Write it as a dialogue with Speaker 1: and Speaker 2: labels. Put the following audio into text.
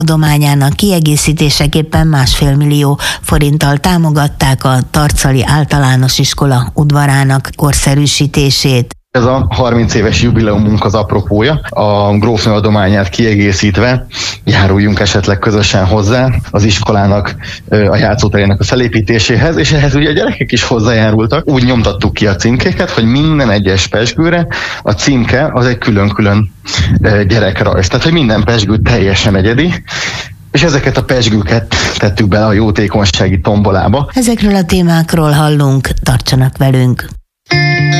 Speaker 1: adományának kiegészítéseképpen 1,5 millió forinttal támogatták a Tarcali Általános Iskola udvarának korszerűsítését.
Speaker 2: Ez a 30 éves jubileumunk az apropója. A grófnő adományát kiegészítve járuljunk esetleg közösen hozzá az iskolának, a játszóterének a felépítéséhez, és ehhez ugye a gyerekek is hozzájárultak. Úgy nyomtattuk ki a címkéket, hogy minden egyes pezsgőre a címke az egy külön-külön gyerekrajz. Tehát, hogy minden pezsgő teljesen egyedi, és ezeket a pezsgőket tettük bele a jótékonysági tombolába.
Speaker 1: Ezekről a témákról hallunk, tartsanak velünk!